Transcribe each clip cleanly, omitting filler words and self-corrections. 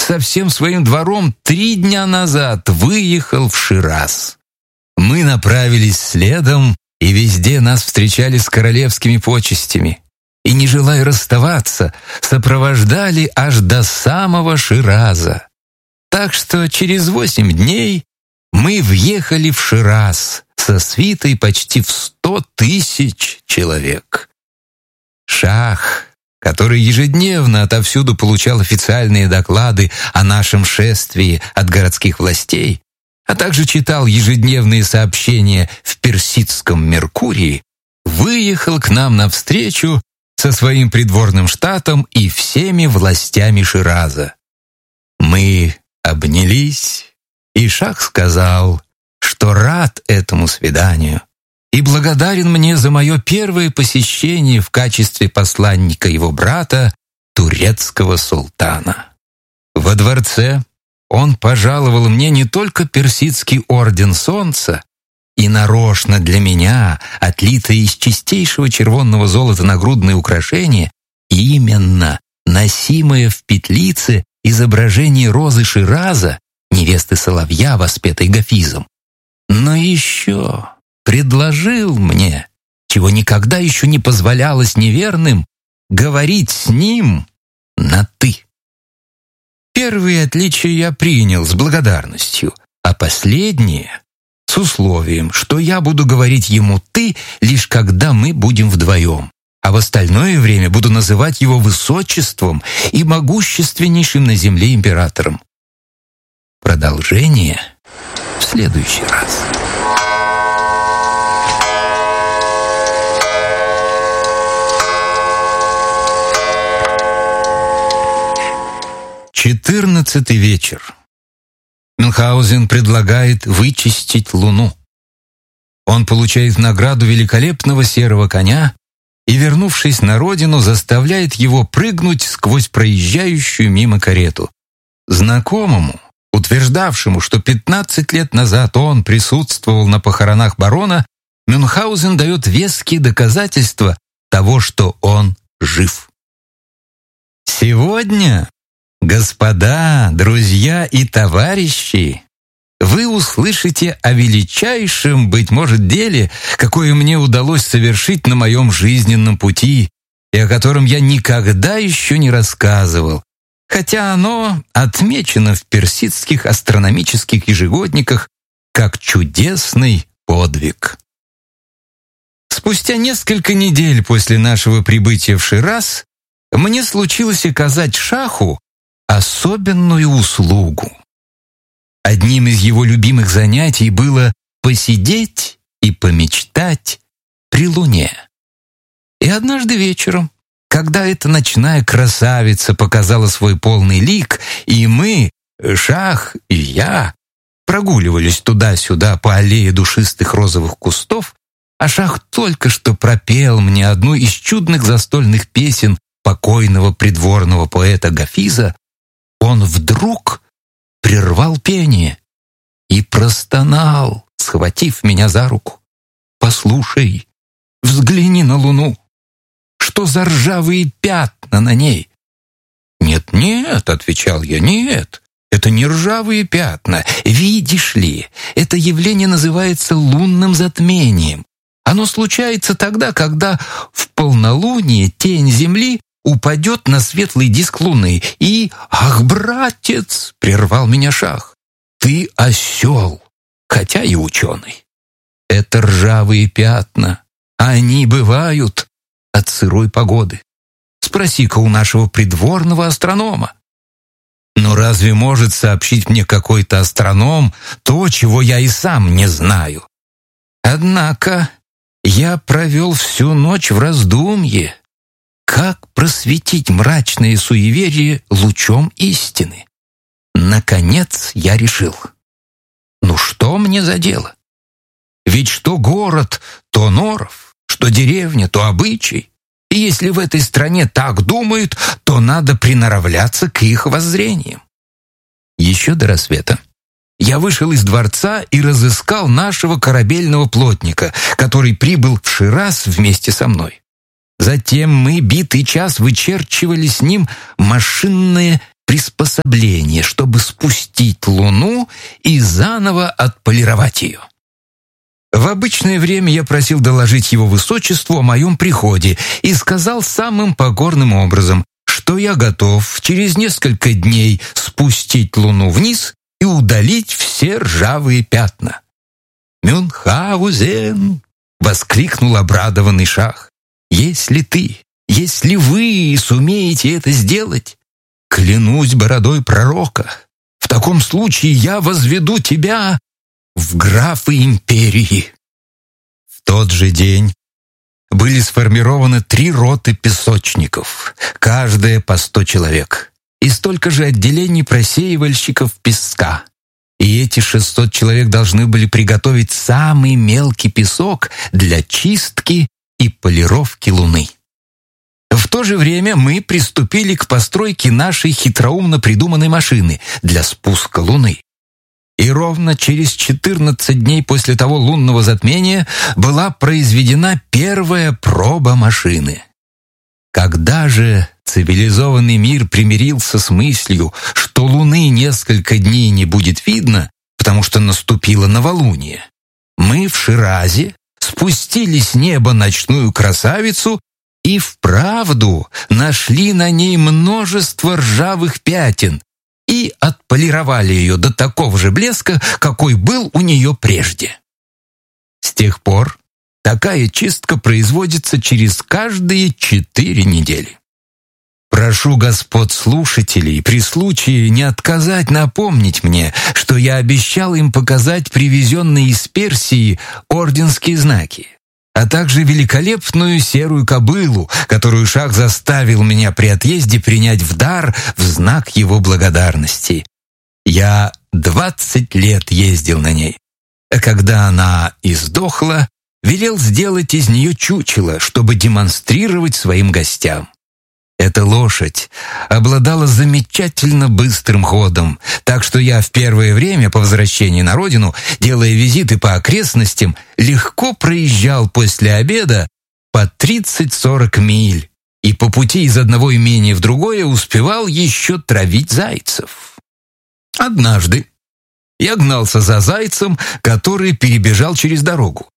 со всем своим двором 3 дня назад выехал в Шираз. Мы направились следом, и везде нас встречали с королевскими почестями. И, не желая расставаться, сопровождали аж до самого Шираза. Так что через 8 дней мы въехали в Шираз со свитой почти в 100 000 человек. Шах, который ежедневно отовсюду получал официальные доклады о нашем шествии от городских властей, а также читал ежедневные сообщения в персидском «Меркурии», выехал к нам навстречу со своим придворным штатом и всеми властями Шираза. Мы обнялись, и Шах сказал, что рад этому свиданию и благодарен мне за мое первое посещение в качестве посланника его брата, турецкого султана. Во дворце он пожаловал мне не только персидский орден солнца и нарочно для меня отлитое из чистейшего червонного золота нагрудное украшение, именно носимое в петлице изображение розы Шираза, невесты соловья, воспетой Гафизом, но еще предложил мне, чего никогда еще не позволялось неверным, говорить с ним на «ты». Первые отличия я принял с благодарностью, а последние — с условием, что я буду говорить ему «ты» лишь когда мы будем вдвоем, а в остальное время буду называть его высочеством и могущественнейшим на земле императором. Продолжение в следующий раз. Четырнадцатый вечер. Мюнхгаузен предлагает вычистить Луну. Он получает награду великолепного серого коня и, вернувшись на родину, заставляет его прыгнуть сквозь проезжающую мимо карету. Знакомому, утверждавшему, что 15 лет назад он присутствовал на похоронах барона, Мюнхгаузен дает веские доказательства того, что он жив. Сегодня, господа, друзья и товарищи, вы услышите о величайшем, быть может, деле, какое мне удалось совершить на моем жизненном пути и о котором я никогда еще не рассказывал, хотя оно отмечено в персидских астрономических ежегодниках как чудесный подвиг. Спустя несколько недель после нашего прибытия в Шираз мне случилось оказать Шаху особенную услугу. Одним из его любимых занятий было посидеть и помечтать при луне. И однажды вечером, когда эта ночная красавица показала свой полный лик, и мы, Шах и я, прогуливались туда-сюда по аллее душистых розовых кустов, а Шах только что пропел мне одну из чудных застольных песен покойного придворного поэта Гафиза, он вдруг прервал пение и простонал, схватив меня за руку. «Послушай, взгляни на луну. Что за ржавые пятна на ней?» «Нет-нет», — отвечал я, — «нет, это не ржавые пятна. Видишь ли, это явление называется лунным затмением. Оно случается тогда, когда в полнолуние тень Земли упадет на светлый диск Луны и... «Ах, братец!» — прервал меня Шах. «Ты осел, хотя и ученый. Это ржавые пятна. Они бывают от сырой погоды. Спроси-ка у нашего придворного астронома». Но разве может сообщить мне какой-то астроном то, чего я и сам не знаю? Однако я провел всю ночь в раздумье, как просветить мрачные суеверия лучом истины. Наконец я решил. Ну что мне за дело? Ведь что город, то норов, что деревня, то обычай. И если в этой стране так думают, то надо приноравливаться к их воззрениям. Еще до рассвета я вышел из дворца и разыскал нашего корабельного плотника, который прибыл в Шираз вместе со мной. Затем мы битый час вычерчивали с ним машинное приспособление, чтобы спустить Луну и заново отполировать ее. В обычное время я просил доложить его высочеству о моем приходе и сказал самым покорным образом, что я готов через несколько дней спустить Луну вниз и удалить все ржавые пятна. «Мюнхгаузен!» — воскликнул обрадованный шах. Если вы сумеете это сделать, клянусь бородой пророка, в таком случае я возведу тебя в графы империи». В тот же день были сформированы 3 роты песочников, каждая по 100 человек, и столько же отделений просеивальщиков песка. И эти 600 человек должны были приготовить самый мелкий песок для чистки и полировки Луны. В то же время мы приступили к постройке нашей хитроумно придуманной машины для спуска Луны. И ровно через 14 дней после того лунного затмения была произведена первая проба машины. Когда же цивилизованный мир примирился с мыслью, что Луны несколько дней не будет видно, потому что наступило новолуние, мы в Ширазе спустили с неба ночную красавицу и вправду нашли на ней множество ржавых пятен и отполировали ее до такого же блеска, какой был у нее прежде. С тех пор такая чистка производится через каждые 4 недели. Прошу господ слушателей при случае не отказать напомнить мне, что я обещал им показать привезенные из Персии орденские знаки, а также великолепную серую кобылу, которую шах заставил меня при отъезде принять в дар в знак его благодарности. Я 20 лет ездил на ней, а когда она издохла, велел сделать из нее чучело, чтобы демонстрировать своим гостям. Эта лошадь обладала замечательно быстрым ходом, так что я в первое время по возвращении на родину, делая визиты по окрестностям, легко проезжал после обеда по 30-40 миль и по пути из одного имения в другое успевал еще травить зайцев. Однажды я гнался за зайцем, который перебежал через дорогу.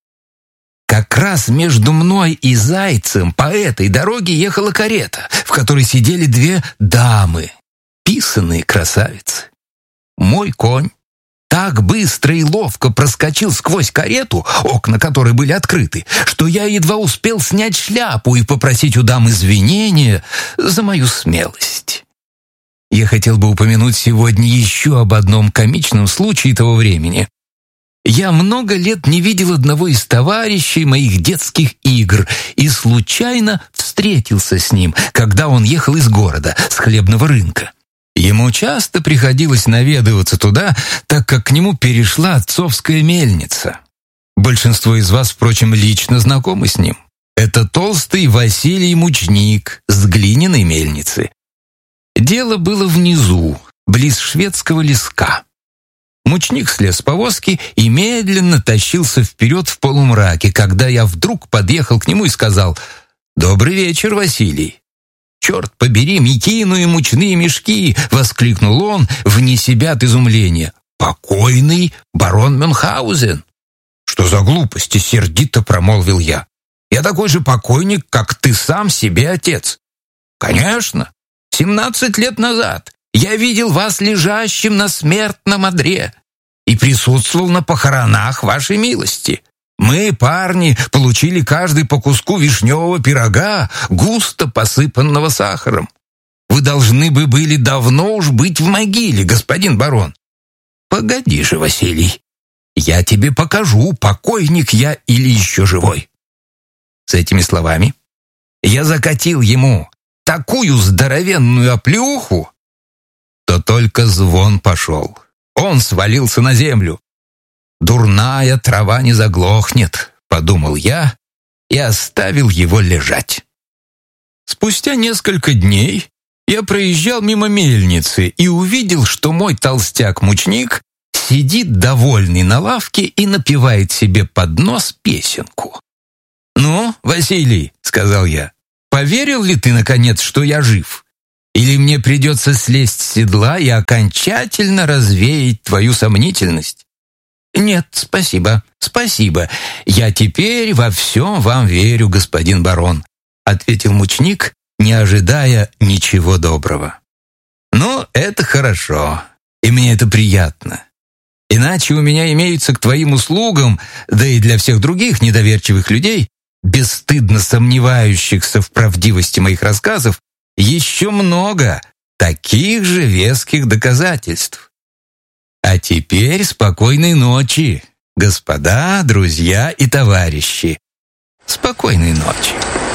Как раз между мной и зайцем по этой дороге ехала карета, в которой сидели 2 дамы, писаные красавицы. Мой конь так быстро и ловко проскочил сквозь карету, окна которой были открыты, что я едва успел снять шляпу и попросить у дам извинения за мою смелость. Я хотел бы упомянуть сегодня еще об одном комичном случае того времени. Я много лет не видел одного из товарищей моих детских игр и случайно встретился с ним, когда он ехал из города, с хлебного рынка. Ему часто приходилось наведываться туда, так как к нему перешла отцовская мельница. Большинство из вас, впрочем, лично знакомы с ним. Это толстый Василий Мучник с глиняной мельницы. Дело было внизу, близ шведского леска. Мучник слез с повозки и медленно тащился вперед в полумраке, когда я вдруг подъехал к нему и сказал: «Добрый вечер, Василий». «Черт побери, мекину и мучные мешки!» — воскликнул он, вне себя от изумления. «Покойный барон Мюнхгаузен!» «Что за глупости?» — сердито промолвил я. «Я такой же покойник, как ты сам себе отец». «Конечно! 17 лет назад я видел вас лежащим на смертном одре и присутствовал на похоронах вашей милости. Мы, парни, получили каждый по куску вишневого пирога, густо посыпанного сахаром. Вы должны бы были давно уж быть в могиле, господин барон». «Погоди же, Василий, я тебе покажу, покойник я или еще живой». С этими словами я закатил ему такую здоровенную оплеуху, то только звон пошел. Он свалился на землю. «Дурная трава не заглохнет», — подумал я и оставил его лежать. Спустя несколько дней я проезжал мимо мельницы и увидел, что мой толстяк-мучник сидит довольный на лавке и напевает себе под нос песенку. «Ну, Василий», — сказал я, — «поверил ли ты, наконец, что я жив? Или мне придется слезть с седла и окончательно развеять твою сомнительность? Нет, спасибо, спасибо. Я теперь во всем вам верю, господин барон, ответил мученик, не ожидая ничего доброго. Ну, это хорошо, и мне это приятно. Иначе у меня имеются к твоим услугам, да и для всех других недоверчивых людей, бесстыдно сомневающихся в правдивости моих рассказов, еще много таких же веских доказательств. А теперь спокойной ночи, господа, друзья и товарищи. Спокойной ночи.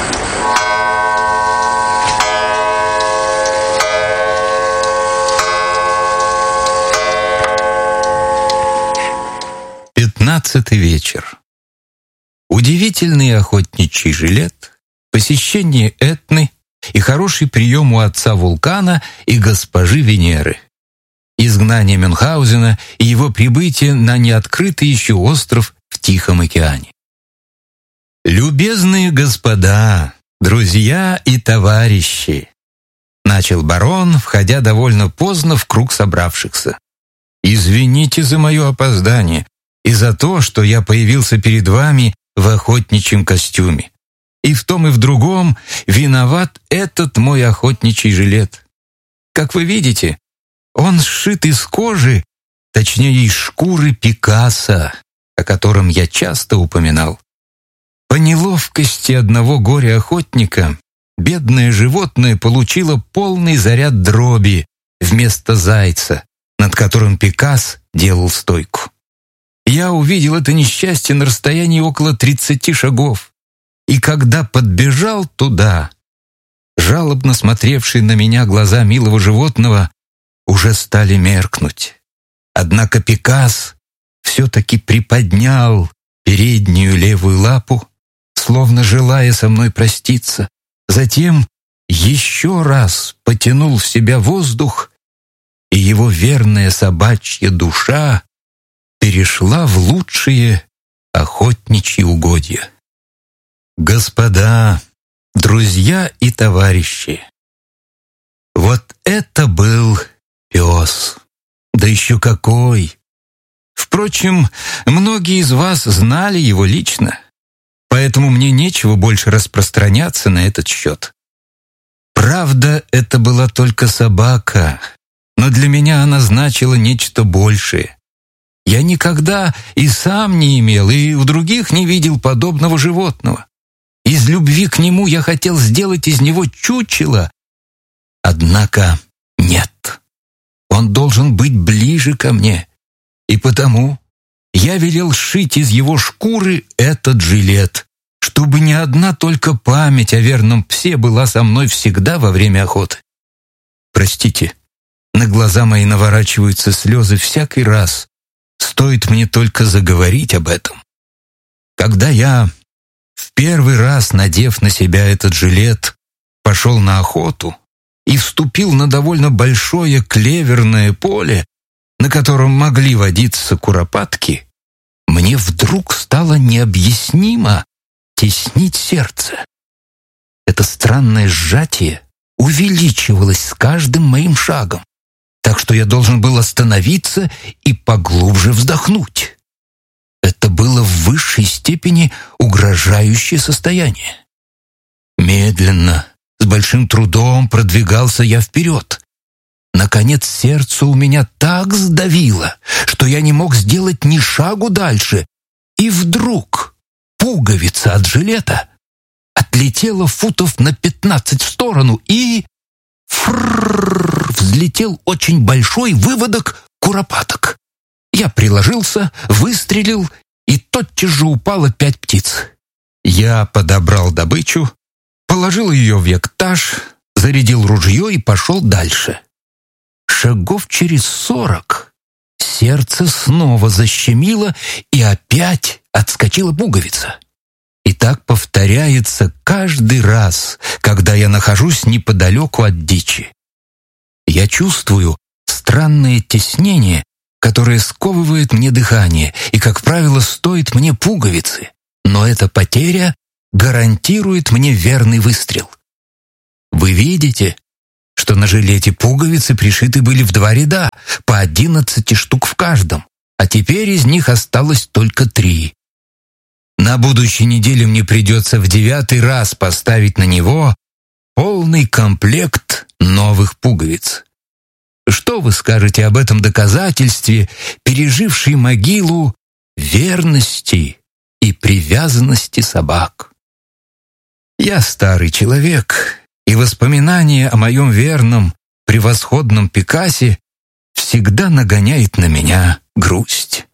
Пятнадцатый вечер. Удивительный охотничий жилет, посещение Этны и хороший прием у отца Вулкана и госпожи Венеры. Изгнание Мюнхгаузена и его прибытие на неоткрытый еще остров в Тихом океане. «Любезные господа, друзья и товарищи», начал барон, входя довольно поздно в круг собравшихся. «Извините за мое опоздание и за то, что я появился перед вами в охотничьем костюме. И в том и в другом виноват этот мой охотничий жилет. Как вы видите, он сшит из кожи, точнее из шкуры Пикассо, о котором я часто упоминал. По неловкости одного горя-охотника бедное животное получило полный заряд дроби вместо зайца, над которым Пикассо делал стойку. Я увидел это несчастье на расстоянии около 30 шагов, и когда подбежал туда, жалобно смотревшие на меня глаза милого животного уже стали меркнуть. Однако Пикассо все-таки приподнял переднюю левую лапу, словно желая со мной проститься, затем еще раз потянул в себя воздух, и его верная собачья душа перешла в лучшие охотничьи угодья. Господа, друзья и товарищи, вот это был пес, да еще какой! Впрочем, многие из вас знали его лично, поэтому мне нечего больше распространяться на этот счет. Правда, это была только собака, но для меня она значила нечто большее. Я никогда и сам не имел, и у других не видел подобного животного. Из любви к нему я хотел сделать из него чучело. Однако нет, он должен быть ближе ко мне, и потому я велел сшить из его шкуры этот жилет, чтобы ни одна только память о верном псе была со мной всегда во время охоты. Простите, на глаза мои наворачиваются слезы всякий раз, стоит мне только заговорить об этом. Когда я, в первый раз надев на себя этот жилет, пошел на охоту и вступил на довольно большое клеверное поле, на котором могли водиться куропатки, мне вдруг стало необъяснимо теснить сердце. Это странное сжатие увеличивалось с каждым моим шагом, так что я должен был остановиться и поглубже вздохнуть. Это было в высшей степени угрожающее состояние. Медленно, с большим трудом продвигался я вперед. Наконец сердце у меня так сдавило, что я не мог сделать ни шагу дальше, и вдруг пуговица от жилета отлетела футов на 15 в сторону, и взлетел очень большой выводок куропаток. Я приложился, выстрелил, и тотчас же упало 5 птиц. Я подобрал добычу, положил ее в яктаж, зарядил ружье и пошел дальше. Шагов через 40 сердце снова защемило, и опять отскочила пуговица. И так повторяется каждый раз, когда я нахожусь неподалеку от дичи. Я чувствую странное теснение, которое сковывает мне дыхание и, как правило, стоит мне пуговицы, но эта потеря гарантирует мне верный выстрел. Вы видите, что на жилете пуговицы пришиты были в 2 ряда, по 11 штук в каждом, а теперь из них осталось только 3. На будущей неделе мне придется в 9-й раз поставить на него полный комплект новых пуговиц. Что вы скажете об этом доказательстве, пережившей могилу верности и привязанности собак? Я старый человек, и воспоминание о моем верном, превосходном Пикасе всегда нагоняет на меня грусть.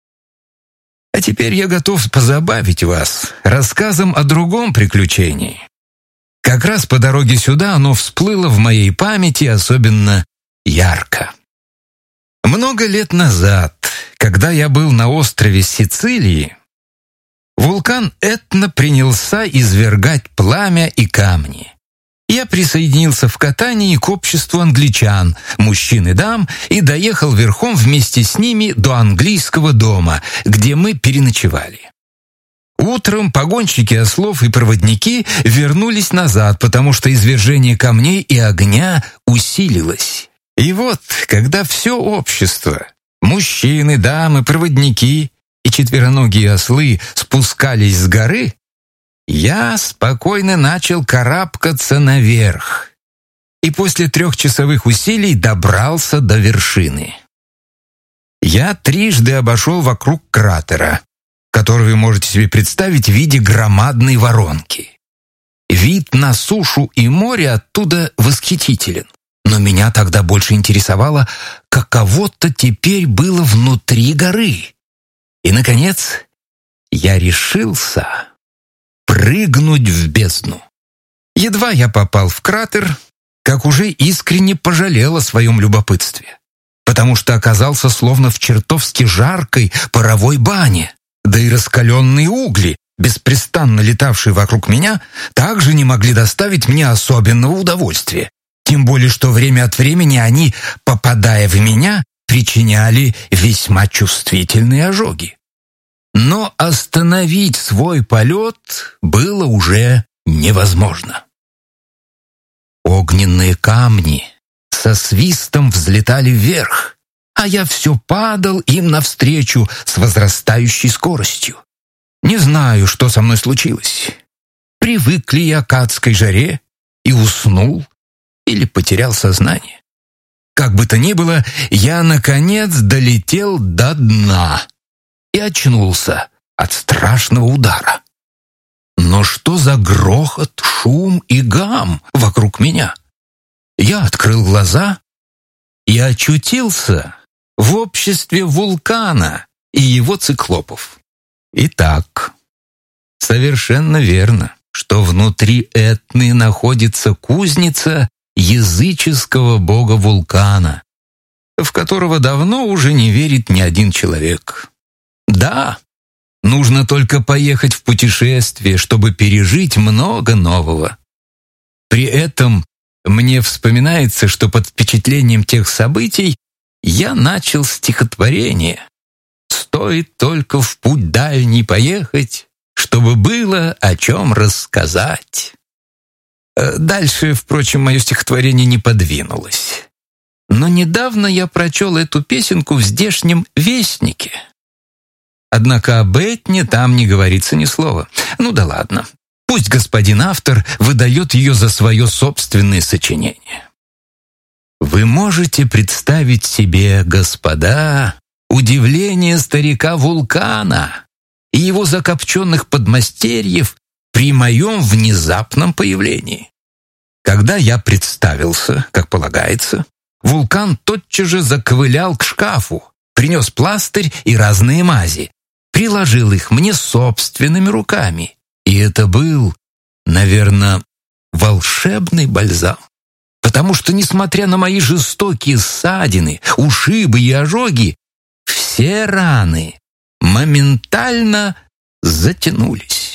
А теперь я готов позабавить вас рассказом о другом приключении. Как раз по дороге сюда оно всплыло в моей памяти особенно ярко. Много лет назад, когда я был на острове Сицилии, вулкан Этна принялся извергать пламя и камни. Я присоединился в катании к обществу англичан, мужчин и дам, и доехал верхом вместе с ними до английского дома, где мы переночевали. Утром погонщики ослов и проводники вернулись назад, потому что извержение камней и огня усилилось. И вот, когда все общество, мужчины, дамы, проводники и четвероногие ослы спускались с горы, я спокойно начал карабкаться наверх и после 3-часовых усилий добрался до вершины. Я 3 обошел вокруг кратера, который вы можете себе представить в виде громадной воронки. Вид на сушу и море оттуда восхитителен, но меня тогда больше интересовало, каково-то теперь было внутри горы. И, наконец, я решился прыгнуть в бездну. Едва я попал в кратер, как уже искренне пожалел о своем любопытстве, потому что оказался словно в чертовски жаркой паровой бане, да и раскаленные угли, беспрестанно летавшие вокруг меня, также не могли доставить мне особенного удовольствия, тем более что время от времени они, попадая в меня, причиняли весьма чувствительные ожоги. Но остановить свой полет было уже невозможно. Огненные камни со свистом взлетали вверх, а я все падал им навстречу с возрастающей скоростью. Не знаю, что со мной случилось. Привык ли я к адской жаре и уснул или потерял сознание? Как бы то ни было, я, наконец, долетел до дна и очнулся от страшного удара. Но что за грохот, шум и гам вокруг меня? Я открыл глаза и очутился в обществе вулкана и его циклопов. Итак, совершенно верно, что внутри Этны находится кузница языческого бога вулкана, в которого давно уже не верит ни один человек. Да, нужно только поехать в путешествие, чтобы пережить много нового. При этом мне вспоминается, что под впечатлением тех событий я начал стихотворение. Стоит только в путь дальний поехать, чтобы было о чем рассказать. Дальше, впрочем, мое стихотворение не подвинулось. Но недавно я прочел эту песенку в здешнем «Вестнике». Однако об Этне там не говорится ни слова. Ну да ладно. Пусть господин автор выдает ее за свое собственное сочинение. Вы можете представить себе, господа, удивление старика вулкана и его закопченных подмастерьев при моем внезапном появлении. Когда я представился, как полагается, вулкан тотчас же заковылял к шкафу, принес пластырь и разные мази, приложил их мне собственными руками. И это был, наверное, волшебный бальзам. Потому что, несмотря на мои жестокие ссадины, ушибы и ожоги, все раны моментально затянулись.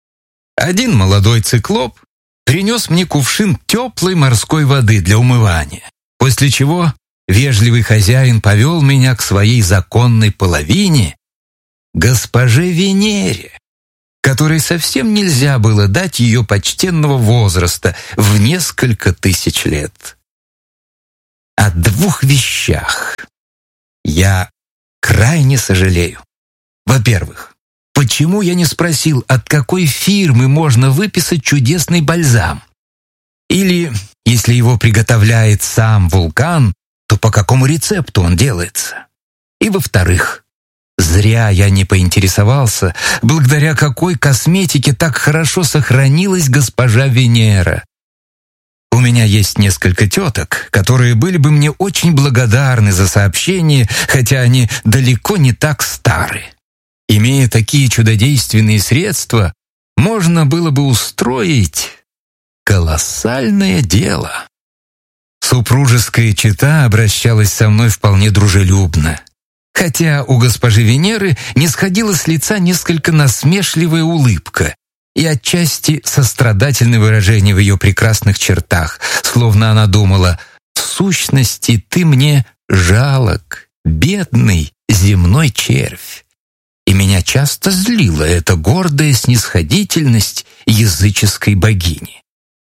Один молодой циклоп принес мне кувшин теплой морской воды для умывания, после чего вежливый хозяин повел меня к своей законной половине, госпоже Венере, которой совсем нельзя было дать ее почтенного возраста в несколько тысяч лет. о двух вещах. Я крайне сожалею. Во-первых, почему я не спросил, от какой фирмы можно выписать чудесный бальзам? Или, если его приготовляет сам вулкан, то по какому рецепту он делается? И во-вторых, зря я не поинтересовался, благодаря какой косметике так хорошо сохранилась госпожа Венера. У меня есть несколько теток, которые были бы мне очень благодарны за сообщение, хотя они далеко не так стары. Имея такие чудодейственные средства, можно было бы устроить колоссальное дело. Супружеская чета обращалась со мной вполне дружелюбно, хотя у госпожи Венеры не сходила с лица несколько насмешливая улыбка и отчасти сострадательное выражение в ее прекрасных чертах, словно она думала: «В сущности, ты мне жалок, бедный земной червь». И меня часто злила эта гордая снисходительность языческой богини.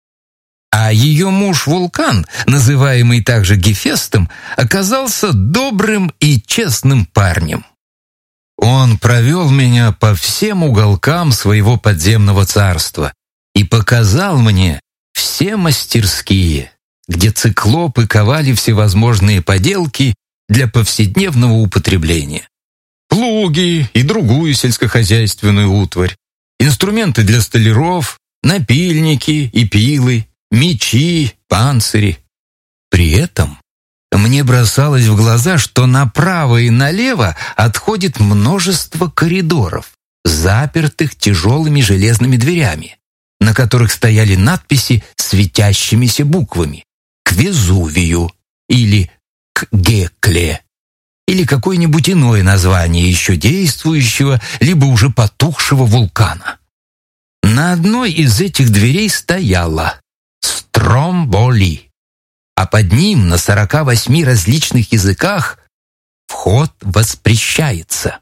А ее муж Вулкан, называемый также Гефестом, оказался добрым и честным парнем. Он провел меня по всем уголкам своего подземного царства и показал мне все мастерские, где циклопы ковали всевозможные поделки для повседневного употребления. Плуги и другую сельскохозяйственную утварь, инструменты для столяров, напильники и пилы, мечи, панцири. При этом мне бросалось в глаза, что направо и налево отходит множество коридоров, запертых тяжелыми железными дверями, на которых стояли надписи светящимися буквами «К Везувию» или «К Гекле», или какое-нибудь иное название еще действующего, либо уже потухшего вулкана. На одной из этих дверей стояло «Стромболи», а под ним на 48 различных языках вход воспрещается.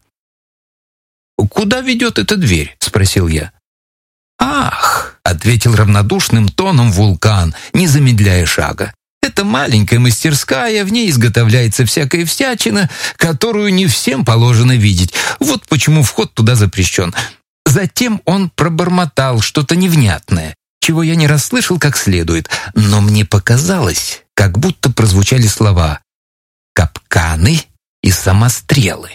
«Куда ведет эта дверь?» — спросил я. «Ах!» — ответил равнодушным тоном Вулкан, не замедляя шага. «Это маленькая мастерская, в ней изготовляется всякая всячина, которую не всем положено видеть. Вот почему вход туда запрещен». Затем он пробормотал что-то невнятное, чего я не расслышал как следует, но мне показалось, как будто прозвучали слова «капканы» и «самострелы».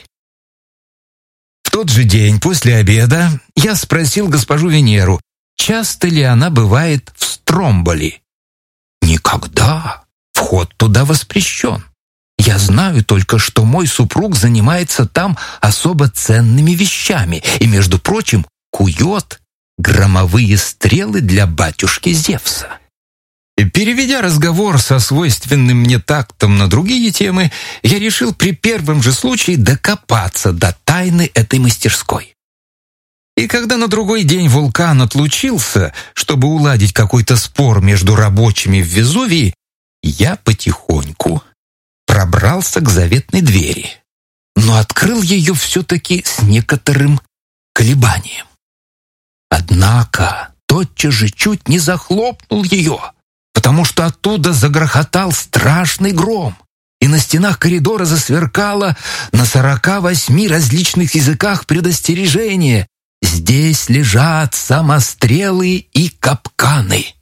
В тот же день после обеда я спросил госпожу Венеру, часто ли она бывает в Стромболи. «Никогда. Вход туда воспрещен. Я знаю только, что мой супруг занимается там особо ценными вещами и, между прочим, кует громовые стрелы для батюшки Зевса». Переведя разговор со свойственным мне тактом на другие темы, я решил при первом же случае докопаться до тайны этой мастерской. И когда на другой день Вулкан отлучился, чтобы уладить какой-то спор между рабочими в Везувии, я потихоньку пробрался к заветной двери, но открыл ее все-таки с некоторым колебанием. Однако тотчас же чуть не захлопнул ее, потому что оттуда загрохотал страшный гром, и на стенах коридора засверкало на 48 различных языках предостережение: «Здесь лежат самострелы и капканы».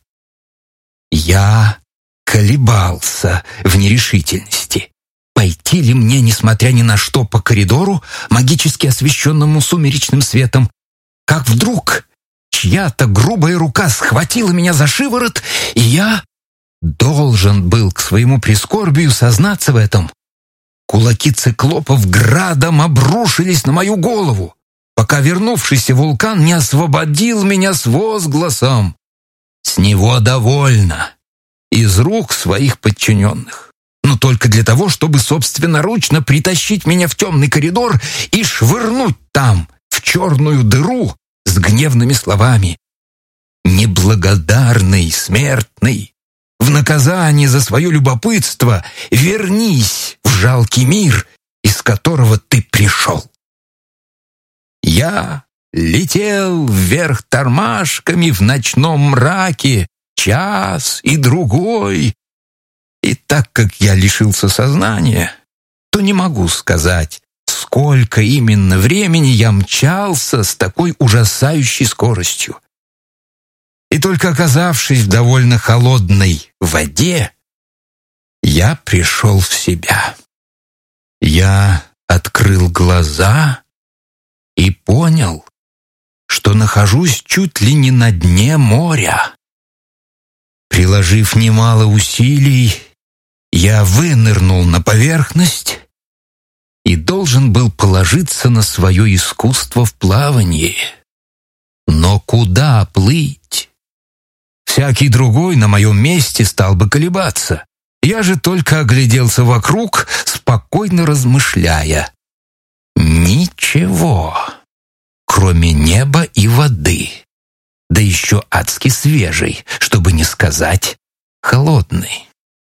Я колебался в нерешительности. Пойти ли мне, несмотря ни на что, по коридору, магически освещенному сумеречным светом, как вдруг чья-то грубая рука схватила меня за шиворот, и я должен был к своему прискорбию сознаться в этом. Кулаки циклопов градом обрушились на мою голову, пока вернувшийся Вулкан не освободил меня с возгласом: «С него довольно!» из рук своих подчиненных, но только для того, чтобы собственноручно притащить меня в темный коридор и швырнуть там, в черную дыру, с гневными словами: «Неблагодарный смертный, в наказание за свое любопытство вернись в жалкий мир, из которого ты пришел». Я летел вверх тормашками в ночном мраке час и другой, И так как я лишился сознания, то не могу сказать, сколько именно времени я мчался с такой ужасающей скоростью. И только оказавшись в довольно холодной воде, я пришел в себя. Я открыл глаза и понял, что нахожусь чуть ли не на дне моря. Приложив немало усилий, я вынырнул на поверхность и должен был положиться на свое искусство в плавании. Но куда плыть? Всякий другой на моем месте стал бы колебаться. Я же только огляделся вокруг, спокойно размышляя. Ничего, кроме неба и воды, да еще адски свежей, чтобы не сказать холодной.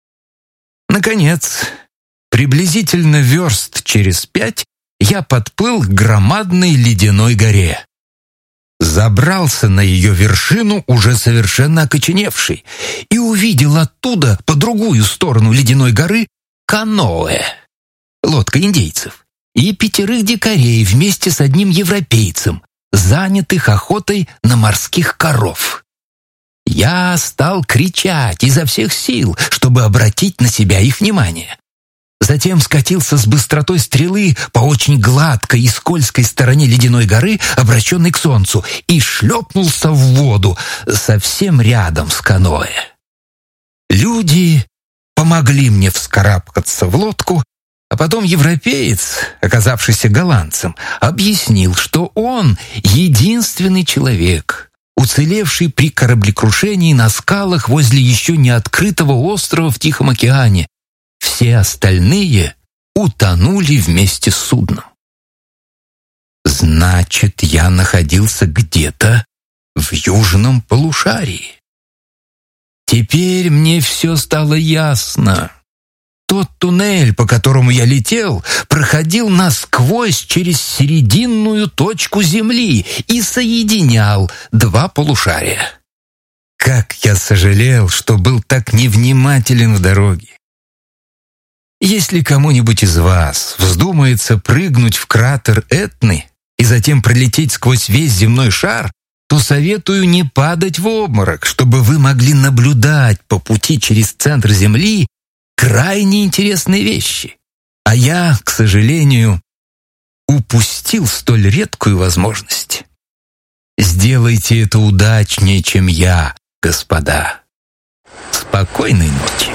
Наконец, приблизительно верст через 5 я подплыл к громадной ледяной горе. Забрался на ее вершину, уже совершенно окоченевший, и увидел оттуда, по другую сторону ледяной горы, каноэ, лодка индейцев, и 5 дикарей вместе с одним европейцем, занятых охотой на морских коров. Я стал кричать изо всех сил, чтобы обратить на себя их внимание. Затем скатился с быстротой стрелы по очень гладкой и скользкой стороне ледяной горы, обращенной к солнцу, и шлепнулся в воду совсем рядом с каноэ. Люди помогли мне вскарабкаться в лодку, а потом европеец, оказавшийся голландцем, объяснил, что он единственный человек, уцелевший при кораблекрушении на скалах возле еще не открытого острова в Тихом океане. Все остальные утонули вместе с судном. Значит, я находился где-то в южном полушарии. Теперь мне все стало ясно. Тот туннель, по которому я летел, проходил насквозь через серединную точку Земли и соединял 2 полушария. Как я сожалел, что был так невнимателен в дороге. Если кому-нибудь из вас вздумается прыгнуть в кратер Этны и затем пролететь сквозь весь земной шар, то советую не падать в обморок, чтобы вы могли наблюдать по пути через центр Земли крайне интересные вещи. А я, к сожалению, упустил столь редкую возможность. Сделайте это удачнее, чем я, господа. Спокойной ночи.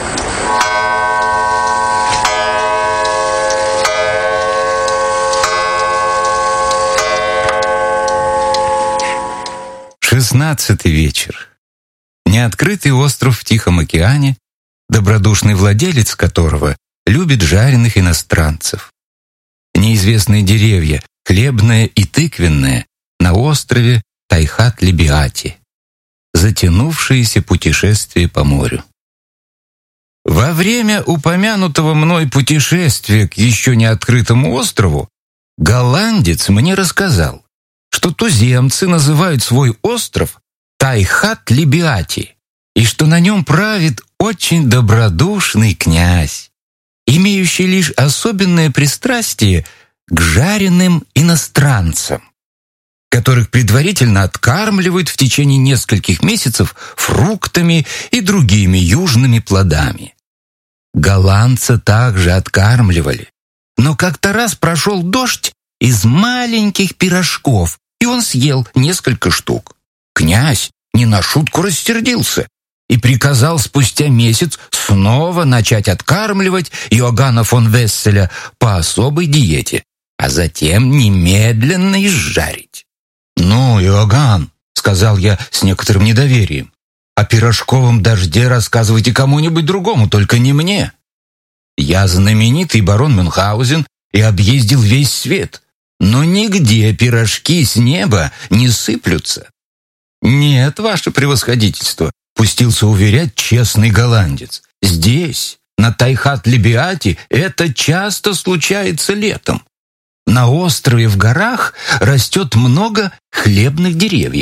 Шестнадцатый вечер. Неоткрытый остров в Тихом океане, добродушный владелец которого любит жареных иностранцев. Неизвестные деревья, хлебное и тыквенное, на острове Тайхат-Либиати. Затянувшееся путешествие по морю. Во время упомянутого мной путешествия к еще не открытому острову голландец мне рассказал, что туземцы называют свой остров Тайхат-Либиати, и что на нем правит очень добродушный князь, имеющий лишь особенное пристрастие к жареным иностранцам, которых предварительно откармливают в течение нескольких месяцев фруктами и другими южными плодами. Голландца также откармливали, но как-то раз прошел дождь из маленьких пирожков, и он съел несколько штук. Князь не на шутку рассердился и приказал спустя месяц снова начать откармливать Иоганна фон Весселя по особой диете, а затем немедленно изжарить. «Ну, Иоганн», — сказал я с некоторым недоверием, «о пирожковом дожде рассказывайте кому-нибудь другому, только не мне. Я знаменитый барон Мюнхгаузен и объездил весь свет, но нигде пирожки с неба не сыплются». «Нет, ваше превосходительство», — пустился уверять честный голландец. «Здесь, на Тайхат-Либиати, это часто случается летом. На острове в горах растет много хлебных деревьев.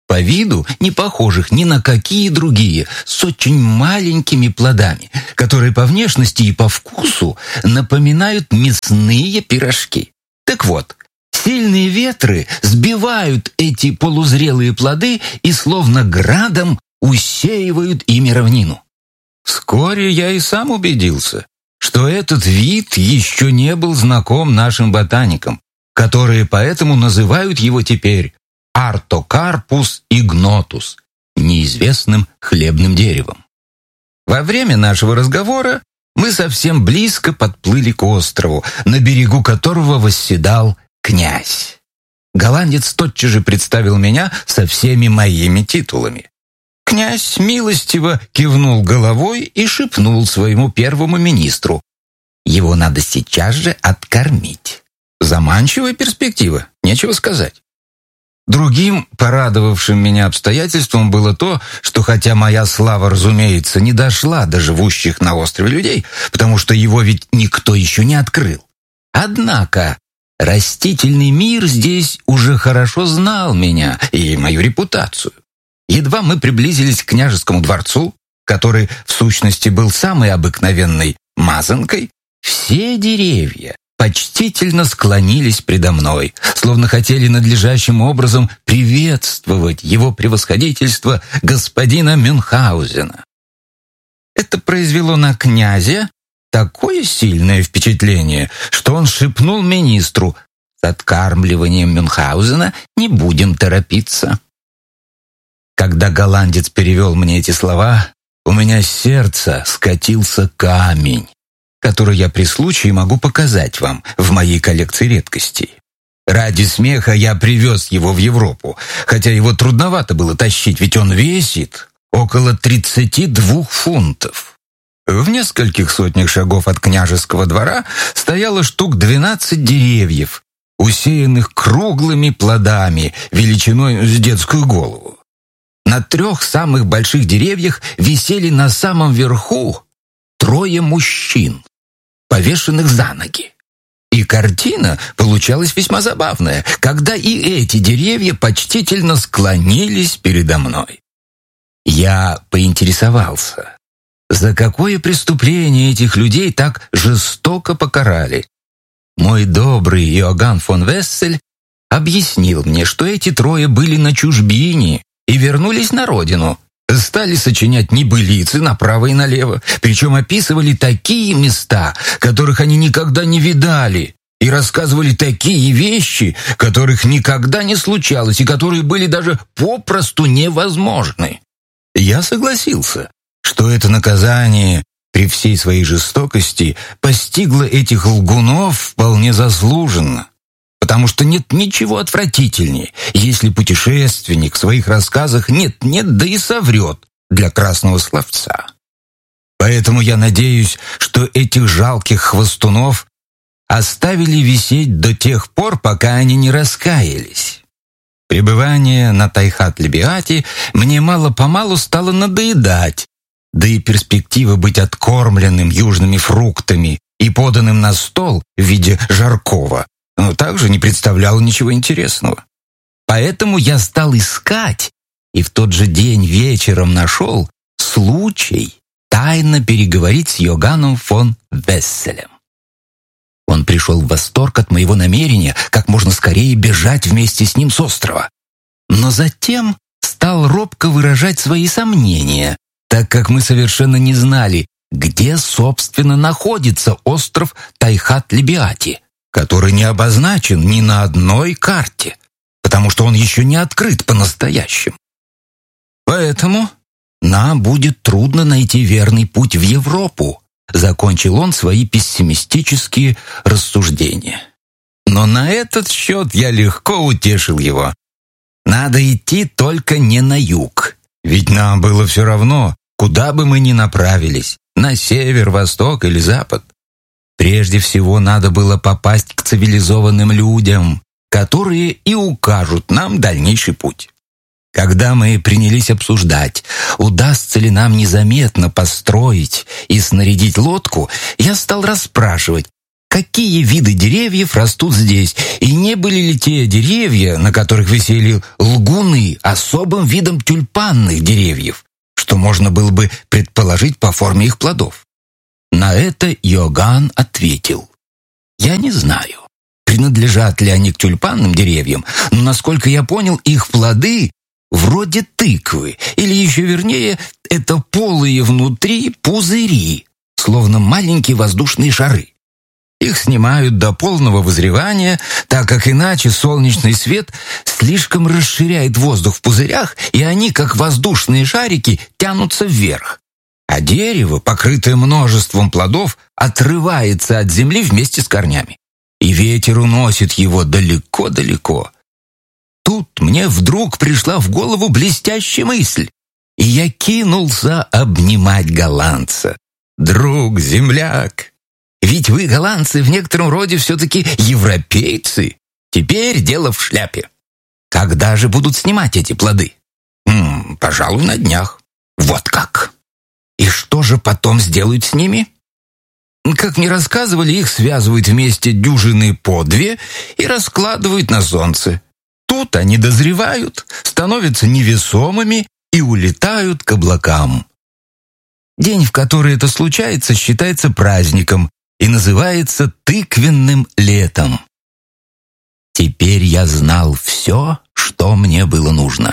по виду не похожих ни на какие другие, с очень маленькими плодами, которые по внешности и по вкусу напоминают мясные пирожки. Так вот, сильные ветры сбивают эти полузрелые плоды и словно градом усеивают ими равнину. Вскоре я и сам убедился, что этот вид еще не был знаком нашим ботаникам, которые поэтому называют его теперь Artocarpus ignotus, неизвестным хлебным деревом. Во время нашего разговора мы совсем близко подплыли к острову, на берегу которого восседал князь. Голландец тотчас же представил меня со всеми моими титулами. Князь милостиво кивнул головой и шепнул своему первому министру: «Его надо сейчас же откормить». Заманчивая перспектива, нечего сказать. Другим порадовавшим меня обстоятельством было то, что хотя моя слава, разумеется, не дошла до живущих на острове людей, потому что его ведь никто еще не открыл. Однако растительный мир здесь уже хорошо знал меня и мою репутацию. Едва мы приблизились к княжескому дворцу, который в сущности был самой обыкновенной мазанкой, все деревья почтительно склонились предо мной, словно хотели надлежащим образом приветствовать его превосходительство господина Мюнхгаузена. Это произвело на князя такое сильное впечатление, что он шепнул министру: «С откармливанием Мюнхгаузена не будем торопиться». Когда голландец перевел мне эти слова, у меня с сердца скатился камень, который я при случае могу показать вам в моей коллекции редкостей. Ради смеха я привез его в Европу, хотя его трудновато было тащить, ведь он весит около 32 фунтов. В нескольких сотнях шагов от княжеского двора стояло штук 12 деревьев, усеянных круглыми плодами величиной с детскую голову. На 3 самых больших деревьях висели на самом верху 3 мужчин, повешенных за ноги. И картина получалась весьма забавная, когда и эти деревья почтительно склонились передо мной. Я поинтересовался, за какое преступление этих людей так жестоко покарали. Мой добрый Иоганн фон Вессель объяснил мне, что эти 3 были на чужбине и вернулись на родину. Стали сочинять небылицы направо и налево, причем описывали такие места, которых они никогда не видали, и рассказывали такие вещи, которых никогда не случалось и которые были даже попросту невозможны. Я согласился, что это наказание при всей своей жестокости постигло этих лгунов вполне заслуженно. Потому что нет ничего отвратительнее, если путешественник в своих рассказах нет-нет, да и соврет для красного словца. Поэтому я надеюсь, что этих жалких хвостунов оставили висеть до тех пор, пока они не раскаялись. Пребывание на Тайхат-Либиате мне мало-помалу стало надоедать, да и перспектива быть откормленным южными фруктами и поданным на стол в виде жаркого но также не представляло ничего интересного. Поэтому я стал искать, и в тот же день вечером нашел случай тайно переговорить с Иоганном фон Весселем. Он пришел в восторг от моего намерения как можно скорее бежать вместе с ним с острова. Но затем стал робко выражать свои сомнения, так как мы совершенно не знали, где, собственно, находится остров Тайхат-Либиати, который не обозначен ни на одной карте, потому что он еще не открыт по-настоящему. Поэтому нам будет трудно найти верный путь в Европу, закончил он свои пессимистические рассуждения. Но на этот счет я легко утешил его. Надо идти только не на юг, ведь нам было все равно, куда бы мы ни направились, на север, восток или запад. Прежде всего надо было попасть к цивилизованным людям, которые и укажут нам дальнейший путь. Когда мы принялись обсуждать, удастся ли нам незаметно построить и снарядить лодку, я стал расспрашивать, какие виды деревьев растут здесь, и не были ли те деревья, на которых висели лгуны, особым видом тюльпанных деревьев, что можно было бы предположить по форме их плодов. На это Иоганн ответил: «Я не знаю, принадлежат ли они к тюльпанным деревьям, но, насколько я понял, их плоды вроде тыквы, или еще вернее, это полые внутри пузыри, словно маленькие воздушные шары. Их снимают до полного вызревания, так как иначе солнечный свет слишком расширяет воздух в пузырях, и они, как воздушные шарики, тянутся вверх. А дерево, покрытое множеством плодов, отрывается от земли вместе с корнями, и ветер уносит его далеко-далеко. Тут мне вдруг пришла в голову блестящая мысль, и я кинулся обнимать голландца. «Друг, земляк! Ведь вы, голландцы, в некотором роде все-таки европейцы. Теперь дело в шляпе. Когда же будут снимать эти плоды? Пожалуй, на днях. Вот как? И что же потом сделают с ними? Как мне рассказывали, их связывают вместе дюжины по две и раскладывают на солнце. Тут они дозревают, становятся невесомыми и улетают к облакам. День, в который это случается, считается праздником и называется тыквенным летом. Теперь я знал все, что мне было нужно.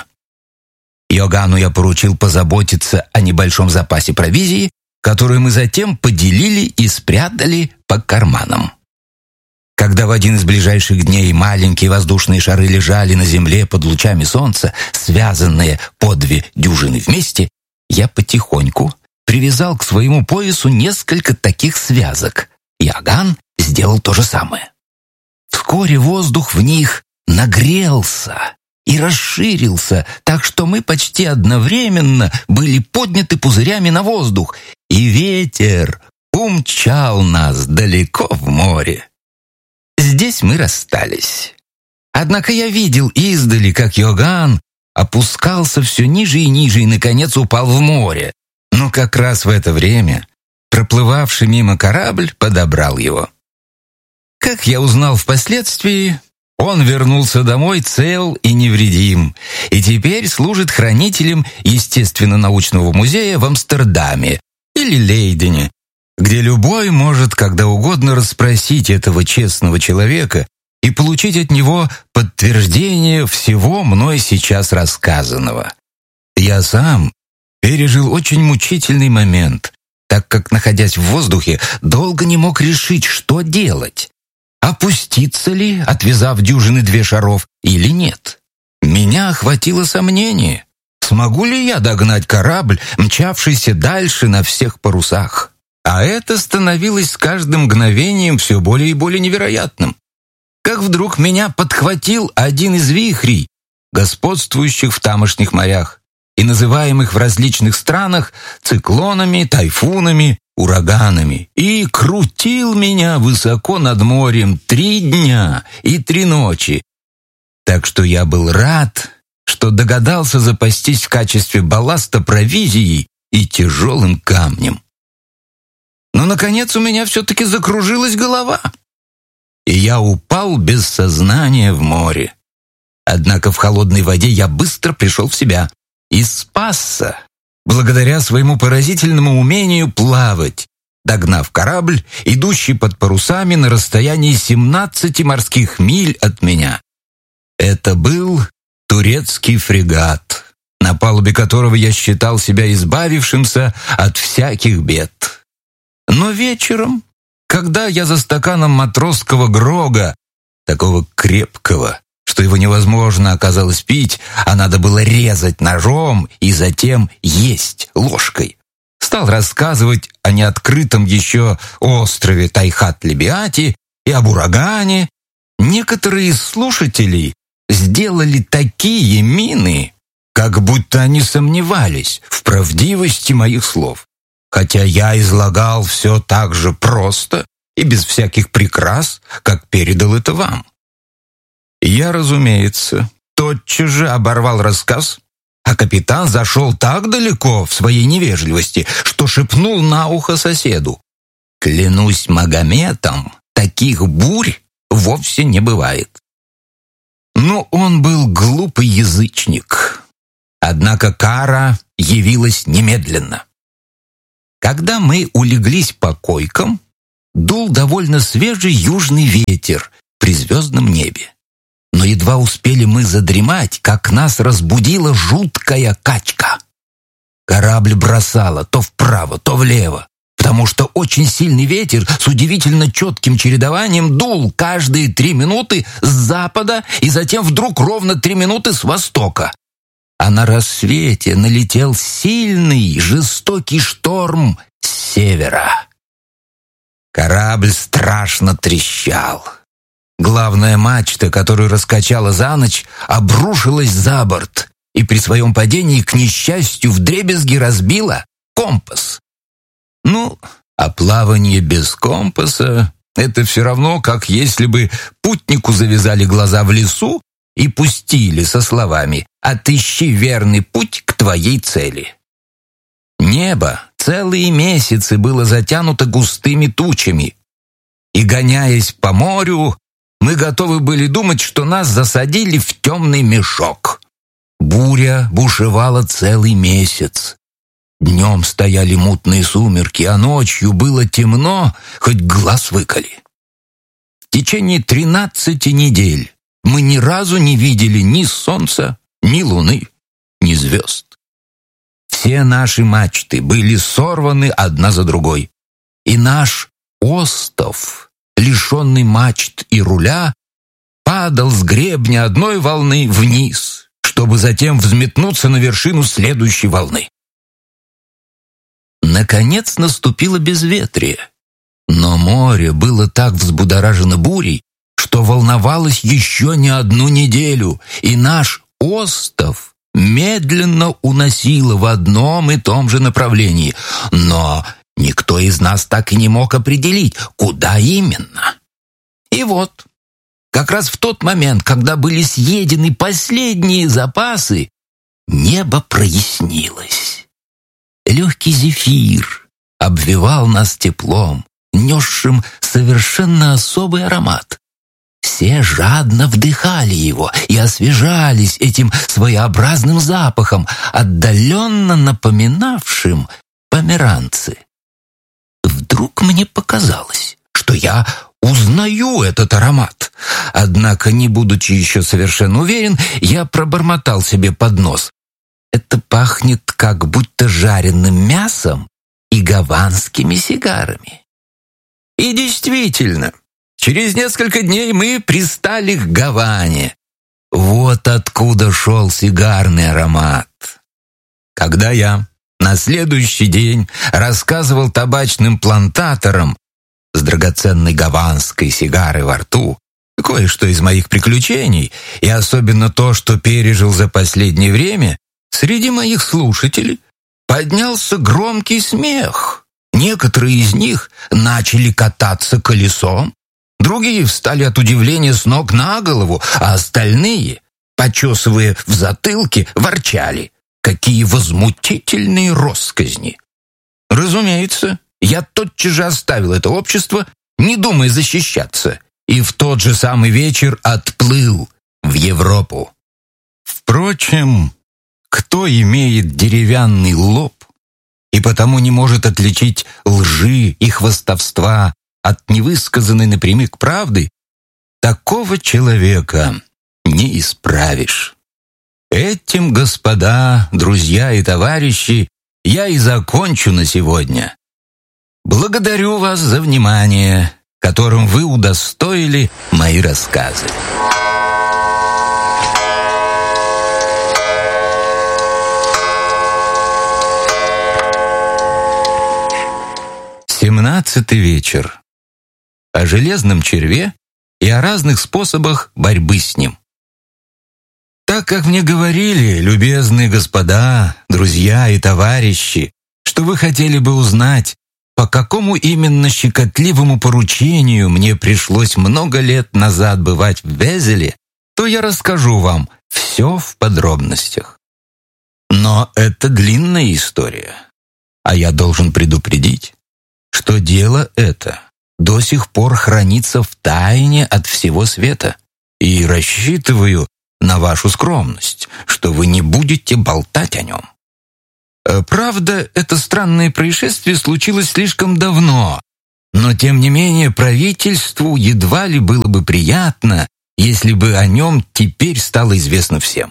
Иоганну я поручил позаботиться о небольшом запасе провизии, которую мы затем поделили и спрятали по карманам. Когда в один из ближайших дней маленькие воздушные шары лежали на земле под лучами солнца, связанные по 2 дюжины вместе, я потихоньку привязал к своему поясу несколько таких связок. Иоганн сделал то же самое. Вскоре воздух в них нагрелся и расширился, так что мы почти одновременно были подняты пузырями на воздух, и ветер умчал нас далеко в море. Здесь мы расстались. Однако я видел издали, как Иоганн опускался все ниже и ниже и, наконец, упал в море. Но как раз в это время проплывавший мимо корабль подобрал его. Как я узнал впоследствии, он вернулся домой цел и невредим, и теперь служит хранителем естественно-научного музея в Амстердаме или Лейдене, где любой может когда угодно расспросить этого честного человека и получить от него подтверждение всего мной сейчас рассказанного. Я сам пережил очень мучительный момент, так как, находясь в воздухе, долго не мог решить, что делать. Опуститься ли, отвязав дюжины 2 шаров, или нет? Меня охватило сомнение. Смогу ли я догнать корабль, мчавшийся дальше на всех парусах? А это становилось с каждым мгновением все более и более невероятным. Как вдруг меня подхватил один из вихрей, господствующих в тамошних морях и называемых в различных странах циклонами, тайфунами, ураганами, и крутил меня высоко над морем 3 дня и 3 ночи. Так что я был рад, что догадался запастись в качестве балласта провизией и тяжелым камнем. Но, наконец, у меня все-таки закружилась голова, и я упал без сознания в море. Однако в холодной воде я быстро пришел в себя и спасся, благодаря своему поразительному умению плавать, догнав корабль, идущий под парусами на расстоянии 17 морских миль от меня. Это был турецкий фрегат, на палубе которого я считал себя избавившимся от всяких бед. Но вечером, когда я за стаканом матросского грога, такого крепкого, что его невозможно оказалось пить, а надо было резать ножом и затем есть ложкой, стал рассказывать о неоткрытом еще острове Тайхат-Лебиати и об урагане, некоторые из слушателей сделали такие мины, как будто они сомневались в правдивости моих слов, хотя я излагал все так же просто и без всяких прикрас, как передал это вам. Я, разумеется, тотчас же оборвал рассказ, а капитан зашел так далеко в своей невежливости, что шепнул на ухо соседу: «Клянусь Магометом, таких бурь вовсе не бывает. Но он был глупый язычник. Однако кара явилась немедленно. Когда мы улеглись по койкам, дул довольно свежий южный ветер при звездном небе. Но едва успели мы задремать, как нас разбудила жуткая качка. Корабль бросало то вправо, то влево, потому что очень сильный ветер с удивительно четким чередованием дул каждые 3 минуты с запада и затем вдруг ровно 3 минуты с востока. А на рассвете налетел сильный, жестокий шторм с севера. Корабль страшно трещал. Главная мачта, которую раскачала за ночь, обрушилась за борт и при своем падении, к несчастью, вдребезги разбила компас. Ну, а плавание без компаса — это все равно, как если бы путнику завязали глаза в лесу и пустили со словами «Отыщи верный путь к твоей цели». Небо целые месяцы было затянуто густыми тучами, и, гоняясь по морю, мы готовы были думать, что нас засадили в темный мешок. Буря бушевала целый месяц. Днем стояли мутные сумерки, а ночью было темно, хоть глаз выколи. В течение 13 недель мы ни разу не видели ни солнца, ни луны, ни звезд. Все наши мачты были сорваны одна за другой, и наш остов, лишенный мачт и руля, падал с гребня одной волны вниз, чтобы затем взметнуться на вершину следующей волны. Наконец наступило безветрие, но море было так взбудоражено бурей, что волновалось еще не 1 неделю, и наш остов медленно уносило в одном и том же направлении, но никто из нас так и не мог определить, куда именно. И вот, как раз в тот момент, когда были съедены последние запасы, небо прояснилось. Легкий зефир обвевал нас теплом, несшим совершенно особый аромат. Все жадно вдыхали его и освежались этим своеобразным запахом, отдаленно напоминавшим померанцы. Вдруг мне показалось, что я узнаю этот аромат. Однако, не будучи еще совершенно уверен, я пробормотал себе под нос: это пахнет как будто жареным мясом и гаванскими сигарами. И действительно, через несколько дней мы пристали к Гаване. Вот откуда шел сигарный аромат. Когда я на следующий день рассказывал табачным плантаторам с драгоценной гаванской сигарой во рту кое-что из моих приключений, и особенно то, что пережил за последнее время, среди моих слушателей поднялся громкий смех. Некоторые из них начали кататься колесом, другие встали от удивления с ног на голову, а остальные, почесывая в затылке, ворчали: какие возмутительные россказни! Разумеется, я тотчас же оставил это общество, не думая защищаться, и в тот же самый вечер отплыл в Европу. Впрочем, кто имеет деревянный лоб и потому не может отличить лжи и хвастовства от невысказанной напрямик правды, такого человека не исправишь. Этим, господа, друзья и товарищи, я и закончу на сегодня. Благодарю вас за внимание, которым вы удостоили мои рассказы. Семнадцатый вечер. О железном черве и о разных способах борьбы с ним. Так как мне говорили, любезные господа, друзья и товарищи, что вы хотели бы узнать, по какому именно щекотливому поручению мне пришлось много лет назад бывать в Везеле, то я расскажу вам все в подробностях. Но это длинная история, а я должен предупредить, что дело это до сих пор хранится в тайне от всего света. И рассчитываю на вашу скромность, что вы не будете болтать о нем. Правда, это странное происшествие случилось слишком давно, но тем не менее правительству едва ли было бы приятно, если бы о нем теперь стало известно всем.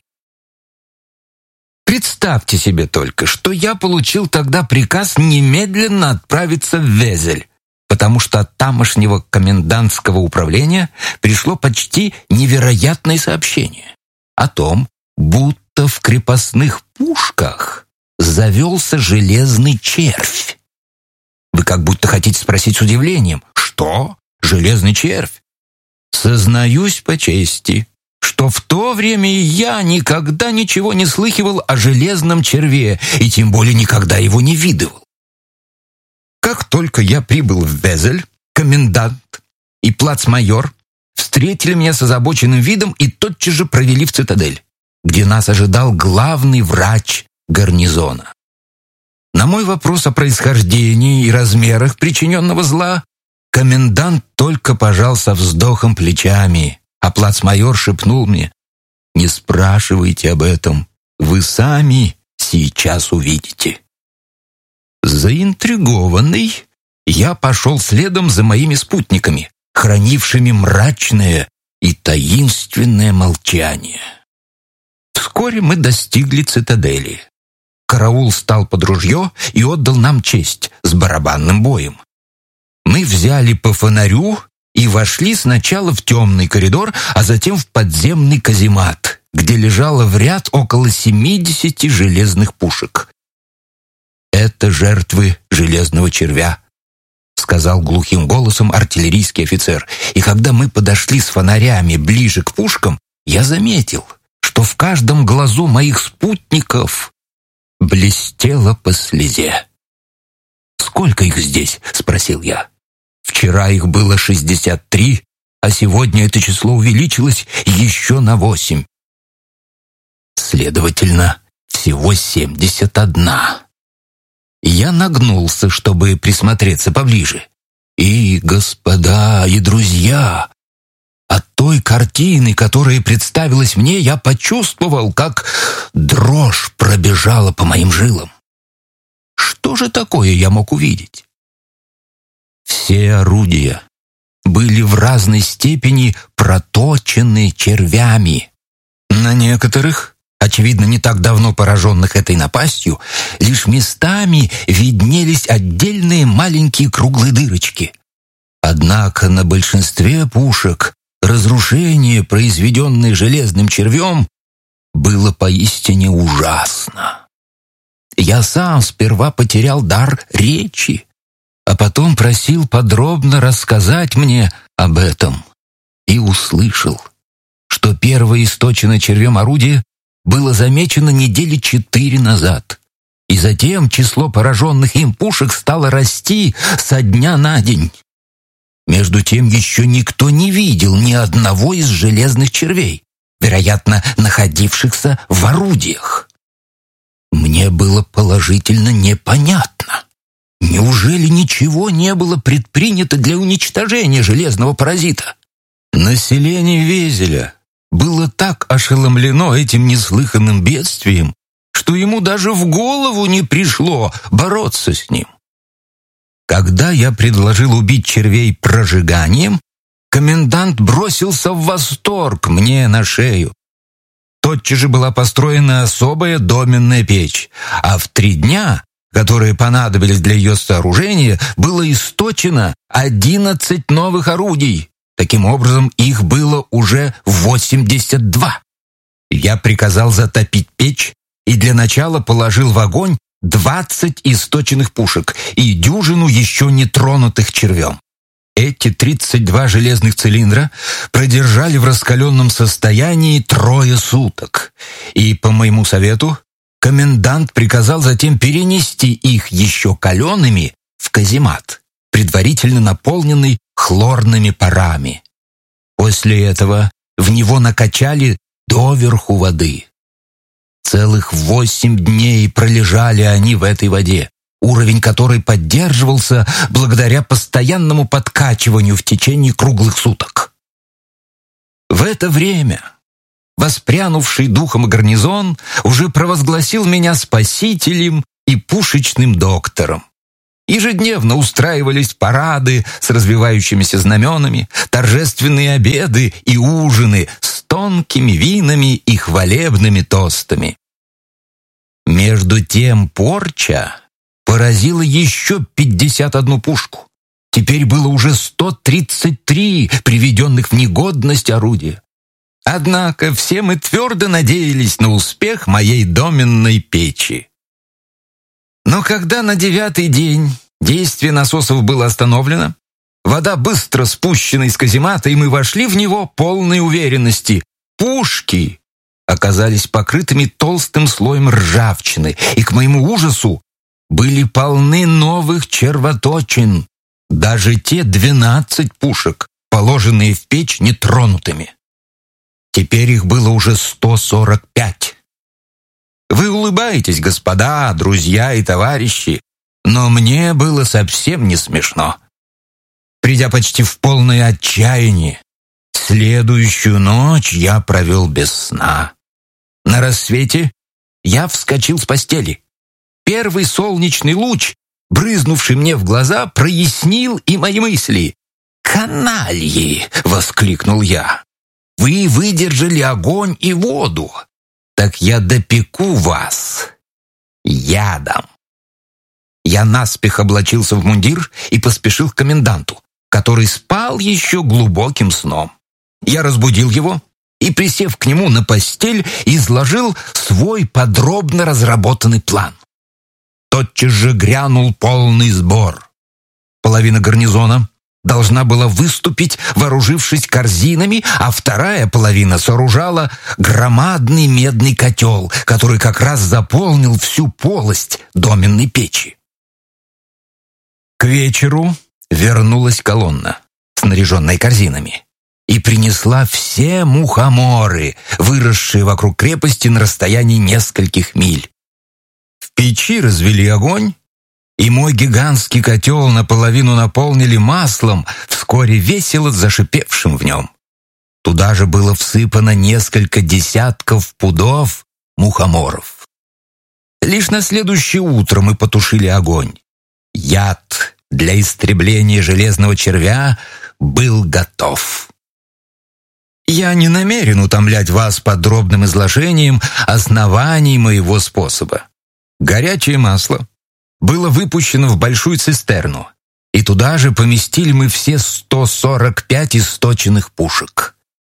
Представьте себе только, что я получил тогда приказ немедленно отправиться в Везель, потому что от тамошнего комендантского управления пришло почти невероятное сообщение о том, будто в крепостных пушках завелся железный червь. Вы как будто хотите спросить с удивлением: что? Железный червь? Сознаюсь по чести, что в то время я никогда ничего не слыхивал о железном черве, и тем более никогда его не видывал. Как только я прибыл в Везель, комендант и плацмайор встретили меня с озабоченным видом и тотчас же провели в цитадель, где нас ожидал главный врач гарнизона. На мой вопрос о происхождении и размерах причиненного зла комендант только пожал со вздохом плечами, а плацмайор шепнул мне: «Не спрашивайте об этом, вы сами сейчас увидите». Заинтригованный, я пошел следом за моими спутниками, хранившими мрачное и таинственное молчание. Вскоре мы достигли цитадели. Караул стал под ружье и отдал нам честь с барабанным боем. Мы взяли по фонарю и вошли сначала в темный коридор, а затем в подземный каземат, где лежало в ряд около 70 железных пушек. «Это жертвы железного червя», — сказал глухим голосом артиллерийский офицер. И когда мы подошли с фонарями ближе к пушкам, я заметил, что в каждом глазу моих спутников блестело по слезе. «Сколько их здесь?» — спросил я. «Вчера их было 63, а сегодня это число увеличилось еще на 8. Следовательно, всего 71. Я нагнулся, чтобы присмотреться поближе. И, господа и друзья, от той картины, которая представилась мне, я почувствовал, как дрожь пробежала по моим жилам. Что же такое я мог увидеть? Все орудия были в разной степени проточены червями. На некоторых, очевидно, не так давно пораженных этой напастью, лишь местами виднелись отдельные маленькие круглые дырочки. Однако на большинстве пушек разрушение, произведенное железным червем, было поистине ужасно. Я сам сперва потерял дар речи, а потом просил подробно рассказать мне об этом и услышал, что первое источенное червем орудие было замечено недели 4 назад, и затем число пораженных им пушек стало расти со дня на день. Между тем еще никто не видел ни одного из железных червей, вероятно, находившихся в орудиях. Мне было положительно непонятно. Неужели ничего не было предпринято для уничтожения железного паразита? Население Везеля было так ошеломлено этим неслыханным бедствием, что ему даже в голову не пришло бороться с ним. Когда я предложил убить червей прожиганием, комендант бросился в восторг мне на шею. Тотчас же была построена особая доменная печь, а в 3 дня, которые понадобились для ее сооружения, было источено 11 новых орудий. Таким образом, их было уже 82. Я приказал затопить печь и для начала положил в огонь 20 источенных пушек и дюжину еще не тронутых червем. Эти 32 железных цилиндра продержали в раскаленном состоянии 3 суток, и, по моему совету, комендант приказал затем перенести их еще калеными в каземат, предварительно наполненный хлорными парами. После этого в него накачали доверху воды. Целых 8 дней пролежали они в этой воде, уровень которой поддерживался благодаря постоянному подкачиванию в течение круглых суток. В это время воспрянувший духом гарнизон уже провозгласил меня спасителем и пушечным доктором. Ежедневно устраивались парады с развивающимися знаменами, торжественные обеды и ужины с тонкими винами и хвалебными тостами. Между тем Порча поразила еще 51 пушку. Теперь было уже 133 приведенных в негодность орудия. Однако все мы твердо надеялись на успех моей доменной печи. Но когда на 9-й день действие насосов было остановлено, вода быстро спущена из каземата, и мы вошли в него полной уверенности. Пушки оказались покрытыми толстым слоем ржавчины, и, к моему ужасу, были полны новых червоточин, даже те 12 пушек, положенные в печь нетронутыми. Теперь их было уже 145. Вы улыбаетесь, господа, друзья и товарищи, но мне было совсем не смешно. Придя почти в полное отчаяние, следующую ночь я провел без сна. На рассвете я вскочил с постели. Первый солнечный луч, брызнувший мне в глаза, прояснил и мои мысли. «Канальи!» — воскликнул я. «Вы выдержали огонь и воду. Так я допеку вас ядом». Я наспех облачился в мундир и поспешил к коменданту, который спал еще глубоким сном. Я разбудил его и, присев к нему на постель, изложил свой подробно разработанный план. Тотчас же грянул полный сбор. Половина гарнизона должна была выступить, вооружившись корзинами, а вторая половина сооружала громадный медный котел, который как раз заполнил всю полость доменной печи. К вечеру вернулась колонна, снаряженная корзинами, и принесла все мухоморы, выросшие вокруг крепости на расстоянии нескольких миль. В печи развели огонь, и мой гигантский котел наполовину наполнили маслом, вскоре весело зашипевшим в нем. Туда же было всыпано несколько десятков пудов мухоморов. Лишь на следующее утро мы потушили огонь. Яд для истребления железного червя был готов. Я не намерен утомлять вас подробным изложением оснований моего способа. Горячее масло было выпущено в большую цистерну, и туда же поместили мы все 145 источенных пушек.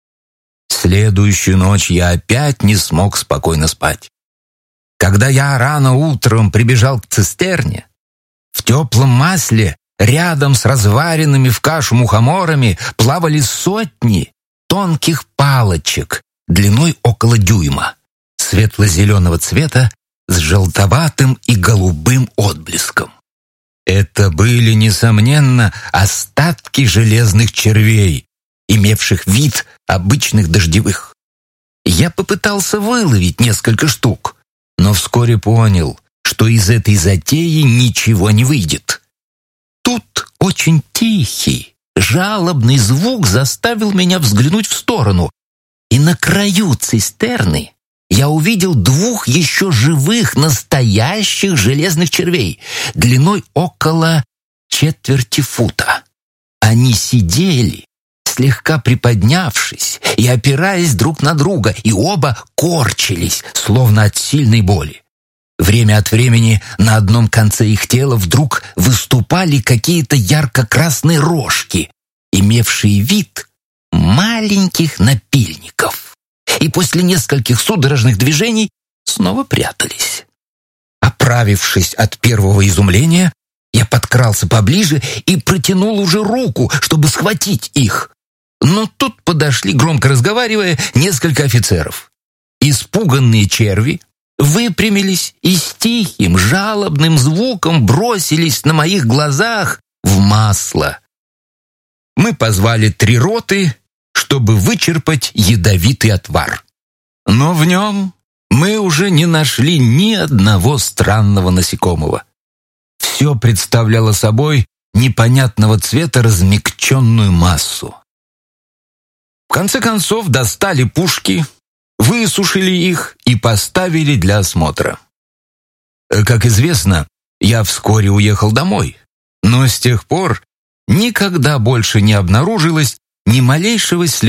Следующую ночь я опять не смог спокойно спать. Когда я рано утром прибежал к цистерне, в теплом масле рядом с разваренными в кашу мухоморами плавали сотни тонких палочек длиной около дюйма, светло-зеленого цвета, с желтоватым и голубым отблеском. Это были, несомненно, остатки железных червей, имевших вид обычных дождевых. Я попытался выловить несколько штук, но вскоре понял, что из этой затеи ничего не выйдет. Тут очень тихий, жалобный звук заставил меня взглянуть в сторону, и на краю цистерны я увидел двух еще живых настоящих железных червей, длиной около четверти фута. Они сидели, слегка приподнявшись и опираясь друг на друга, и оба корчились, словно от сильной боли. Время от времени на одном конце их тела вдруг выступали какие-то ярко-красные рожки, имевшие вид маленьких напильников, и после нескольких судорожных движений снова прятались. Оправившись от первого изумления, я подкрался поближе и протянул уже руку, чтобы схватить их. Но тут подошли, громко разговаривая, несколько офицеров. Испуганные черви выпрямились и с тихим, жалобным звуком бросились на моих глазах в масло. Мы позвали 3 роты, чтобы вычерпать ядовитый отвар. Но в нем мы уже не нашли ни одного странного насекомого. все представляло собой непонятного цвета размягченную массу. В конце концов достали пушки, высушили их и поставили для осмотра. Как известно, я вскоре уехал домой, но с тех пор никогда больше не обнаружилось ни малейшего следа